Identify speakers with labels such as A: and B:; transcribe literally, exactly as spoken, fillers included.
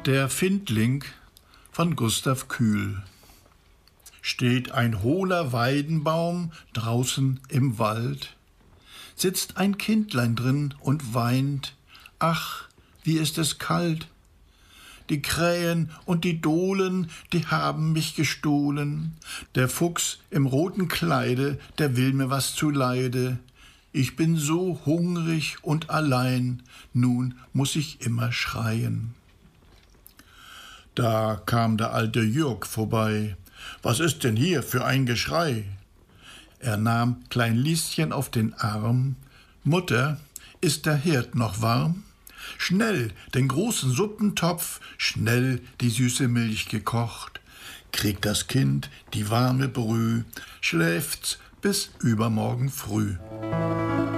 A: Der Findling von Gustav Kühl. Steht ein hohler Weidenbaum draußen im Wald, sitzt ein Kindlein drin und weint, ach, wie ist es kalt. Die Krähen und die Dohlen, die haben mich gestohlen. Der Fuchs im roten Kleide, der will mir was zuleide. Ich bin so hungrig und allein, nun muß ich immer schreien. Da kam der alte Jürg vorbei. Was ist denn hier für ein Geschrei? Er nahm Klein Lieschen auf den Arm. Mutter, ist der Herd noch warm? Schnell den großen Suppentopf, schnell die süße Milch gekocht. Kriegt das Kind die warme Brüh, schläft's bis übermorgen früh.